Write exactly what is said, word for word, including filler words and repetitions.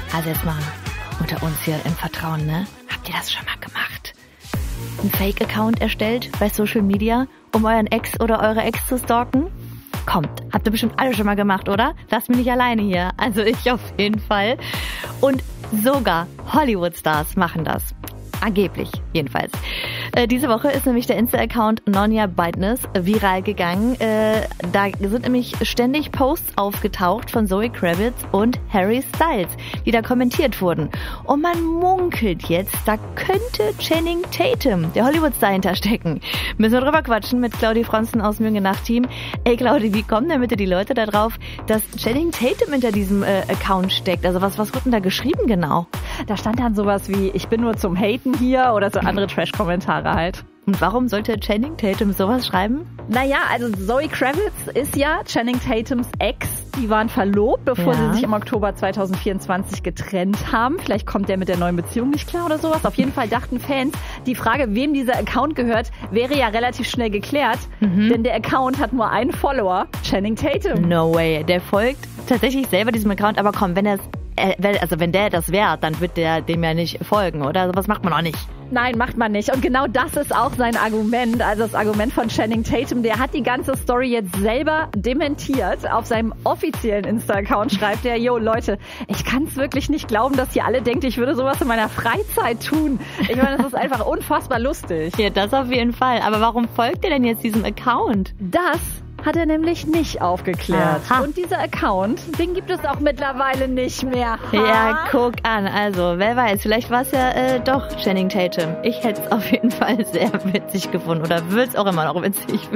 Also jetzt mal unter uns hier im Vertrauen, ne? Habt ihr das schon mal gemacht? Ein Fake-Account erstellt bei Social Media, um euren Ex oder eure Ex zu stalken? Kommt, habt ihr bestimmt alle schon mal gemacht, oder? Lasst mich nicht alleine hier. Also ich auf jeden Fall. Und sogar Hollywood-Stars machen das. Angeblich, jedenfalls. Äh, diese Woche ist nämlich der Insta-Account Nonya Bidness viral gegangen. Äh, da sind nämlich ständig Posts aufgetaucht von Zoe Kravitz und Harry Styles, die da kommentiert wurden. Und man munkelt jetzt, da könnte Channing Tatum, der Hollywood-Star, hinterstecken. Müssen wir drüber quatschen mit Claudi Fronsten aus dem Jungen Nacht-Team. Ey Claudi, wie kommen denn bitte die Leute da drauf, dass Channing Tatum hinter diesem äh, Account steckt? Also was, was wird denn da geschrieben genau? Da stand dann sowas wie, ich bin nur zum Haten hier oder so andere Trash-Kommentare halt. Und warum sollte Channing Tatum sowas schreiben? Naja, also Zoe Kravitz ist ja Channing Tatums Ex. Die waren verlobt, bevor Ja. sie sich im Oktober zwanzig vierundzwanzig getrennt haben. Vielleicht kommt der mit der neuen Beziehung nicht klar oder sowas. Auf jeden Fall dachten Fans, die Frage, wem dieser Account gehört, wäre ja relativ schnell geklärt. Mhm. Denn der Account hat nur einen Follower, Channing Tatum. No way. Der folgt tatsächlich selber diesem Account. Aber komm, wenn er also wenn der das wäre, dann wird der dem ja nicht folgen, oder? Sowas macht man auch nicht. Nein, macht man nicht. Und genau das ist auch sein Argument. Also das Argument von Channing Tatum. Der hat die ganze Story jetzt selber dementiert. Auf seinem offiziellen Insta-Account schreibt er, yo Leute, ich kann es wirklich nicht glauben, dass ihr alle denkt, ich würde sowas in meiner Freizeit tun. Ich meine, das ist einfach unfassbar lustig. Ja, das auf jeden Fall. Aber warum folgt ihr denn jetzt diesem Account? Das hat er nämlich nicht aufgeklärt. Aha. Und dieser Account, den gibt es auch mittlerweile nicht mehr. Ha? Ja, guck an. Also, wer weiß, vielleicht war es ja äh, doch Channing Tatum. Ich hätte es auf jeden Fall sehr witzig gefunden oder würde es auch immer noch witzig finden.